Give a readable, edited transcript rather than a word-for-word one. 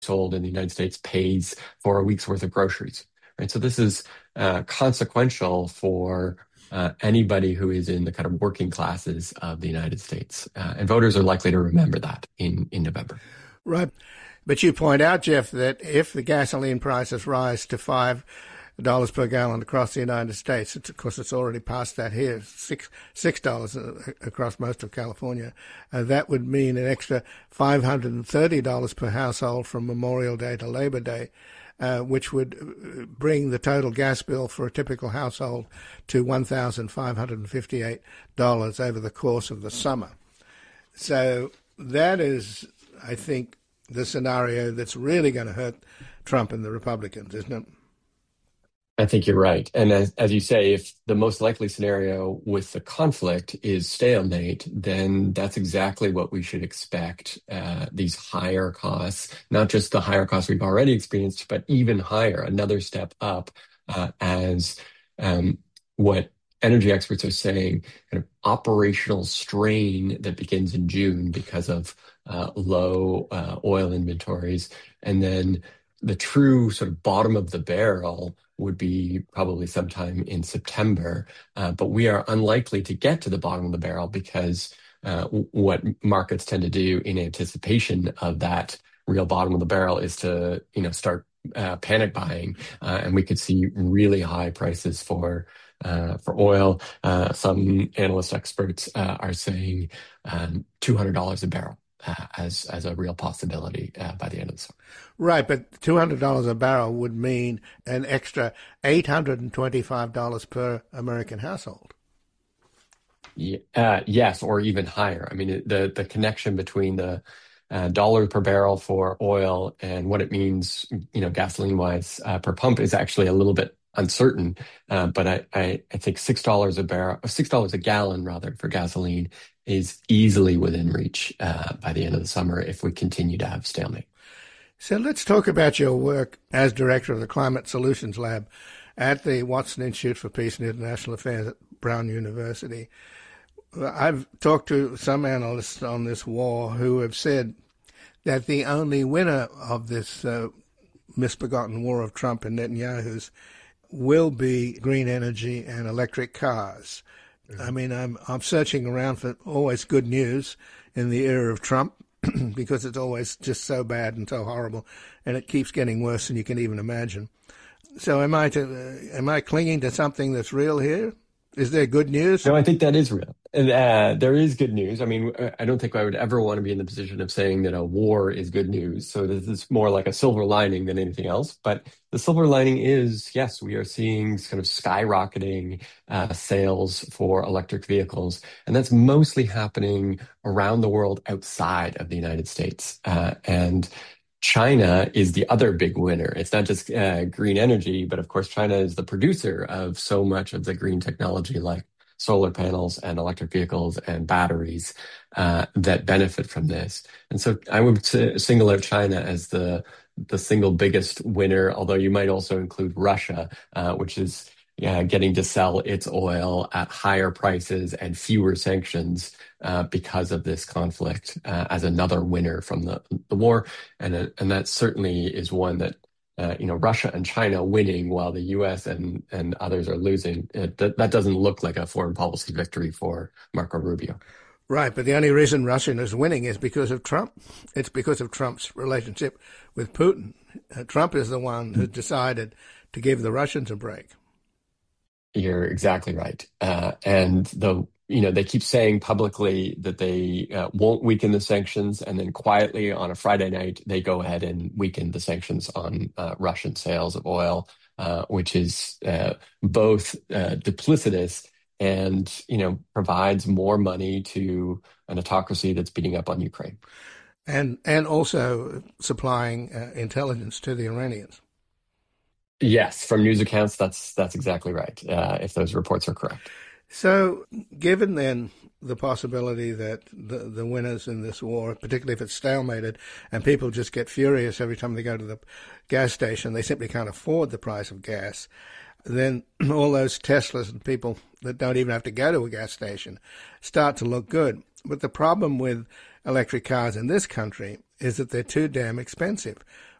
household in the United States pays for a week's worth of groceries, right? So this is consequential for anybody who is in the kind of working classes of the United States. And voters are likely to remember that in November. Right. But you point out, Jeff, that if the gasoline prices rise to $5 per gallon across the United States, of course, it's already past that here, $6 across most of California. That would mean an extra $530 per household from Memorial Day to Labor Day, which would bring the total gas bill for a typical household to $1,558 over the course of the summer. So that is, I think, the scenario that's really going to hurt Trump and the Republicans, isn't it? I think you're right. And as you say, if the most likely scenario with the conflict is stalemate, then that's exactly what we should expect. These higher costs, not just the higher costs we've already experienced, but even higher, another step up as what energy experts are saying, kind of operational strain that begins in June because of low oil inventories. And then the true sort of bottom of the barrel would be probably sometime in September. But we are unlikely to get to the bottom of the barrel because what markets tend to do in anticipation of that real bottom of the barrel is to, start panic buying. And we could see really high prices for oil. Some analyst experts are saying $200 a barrel as a real possibility by the end of the summer. Right, but $200 a barrel would mean an extra $825 per American household. Yes, or even higher. I mean, the connection between the dollar per barrel for oil and what it means, gasoline-wise per pump is actually a little bit uncertain. But I think $6 a gallon rather for gasoline is easily within reach by the end of the summer if we continue to have stalemate. So let's talk about your work as director of the Climate Solutions Lab at the Watson Institute for Peace and International Affairs at Brown University. I've talked to some analysts on this war who have said that the only winner of this misbegotten war of Trump and Netanyahu's will be green energy and electric cars. Mm-hmm. I mean, I'm searching around for always good news in the era of Trump because it's always just so bad and so horrible, and it keeps getting worse than you can even imagine. So am I clinging to something that's real here? Is there good news? No, I think that is real. And there is good news. I mean, I don't think I would ever want to be in the position of saying that a war is good news. So this is more like a silver lining than anything else. But the silver lining is, yes, we are seeing kind of skyrocketing sales for electric vehicles. And that's mostly happening around the world outside of the United States. And China is the other big winner. It's not just green energy, but of course, China is the producer of so much of the green technology like solar panels and electric vehicles and batteries that benefit from this. And so I would single out China as the single biggest winner, although you might also include Russia, which is getting to sell its oil at higher prices and fewer sanctions because of this conflict as another winner from the war. And that certainly is one that, Russia and China winning while the U.S. and others are losing. That doesn't look like a foreign policy victory for Marco Rubio. Right, but the only reason Russia is winning is because of Trump. It's because of Trump's relationship with Putin. Trump is the one who decided to give the Russians a break. You're exactly right. And they keep saying publicly that they won't weaken the sanctions, and then quietly on a Friday night, they go ahead and weaken the sanctions on Russian sales of oil, which is both duplicitous and, provides more money to an autocracy that's beating up on Ukraine. And also supplying intelligence to the Iranians. Yes, from news accounts, that's exactly right, if those reports are correct. So given then the possibility that the winners in this war, particularly if it's stalemated and people just get furious every time they go to the gas station, they simply can't afford the price of gas, then all those Teslas and people that don't even have to go to a gas station start to look good. But the problem with electric cars in this country is that they're too damn expensive.